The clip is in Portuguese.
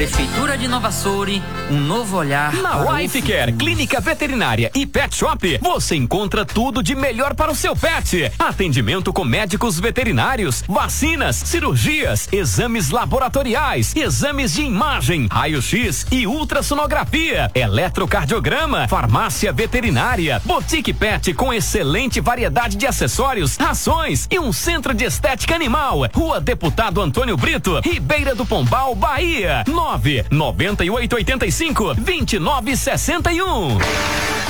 Prefeitura de Nova Soure, um novo olhar. Na Life Care, clínica veterinária e pet shop, você encontra tudo de melhor para o seu pet. Atendimento com médicos veterinários, vacinas, cirurgias, exames laboratoriais, exames de imagem, raio-x e ultrassonografia, eletrocardiograma, farmácia veterinária, boutique pet com excelente variedade de acessórios, rações e um centro de estética animal. Rua Deputado Antônio Brito, Ribeira do Pombal, Bahia. 99885-2961.